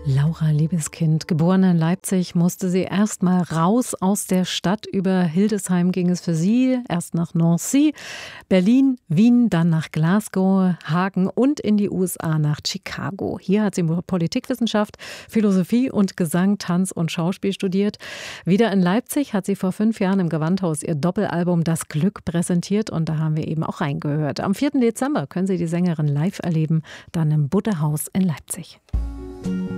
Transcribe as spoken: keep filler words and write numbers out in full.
Laura Liebeskind, geboren in Leipzig, musste sie erst mal raus aus der Stadt. Über Hildesheim ging es für sie erst nach Nancy, Berlin, Wien, dann nach Glasgow, Hagen und in die U S A nach Chicago. Hier hat sie Politikwissenschaft, Philosophie und Gesang, Tanz und Schauspiel studiert. Wieder in Leipzig hat sie vor fünf Jahren im Gewandhaus ihr Doppelalbum Das Glück präsentiert und da haben wir eben auch reingehört. Am vierten Dezember können Sie die Sängerin live erleben, dann im Buddehaus in Leipzig.